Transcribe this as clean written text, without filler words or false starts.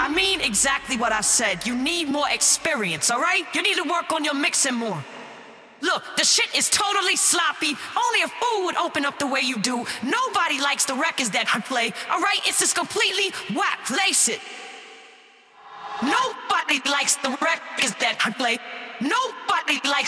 mean exactly what I said. You need more experience, alright? You need to work on your mixing more. Look, the shit is totally sloppy. Only a fool would open up the way you do. Nobody likes the records that I play, alright? It's just completely whack. Lace it. Nobody likes the records that I play. Nobody likes